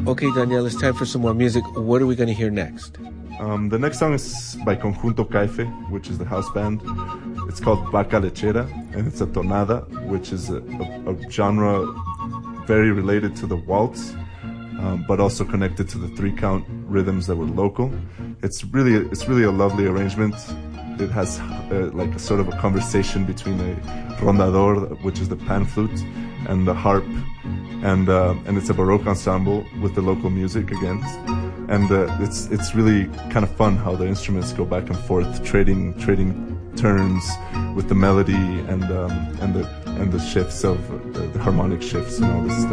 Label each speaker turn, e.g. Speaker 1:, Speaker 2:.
Speaker 1: Okay, Daniel, it's time for some more music. What are we going to hear next?
Speaker 2: The next song is by Conjunto Caife, which is the house band. It's called Vaca Lechera, and it's a tonada, which is a genre very related to the waltz, but also connected to the 3-count rhythms that were local. It's really a lovely arrangement. It has like a sort of a conversation between a rondador, which is the pan flute, and the harp, and it's a Baroque ensemble with the local music again. And it's really kind of fun how the instruments go back and forth, trading turns with the melody and the shifts of the harmonic shifts and all this stuff.